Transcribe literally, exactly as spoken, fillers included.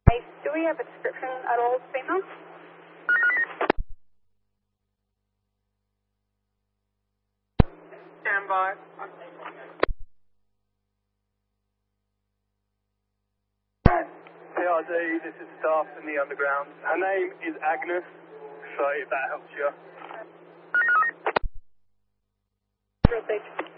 Hey, do we have a description at all, female? Stand by. P R D, this is staff in the underground. Her name is Agnes, so if that helps you. Real big.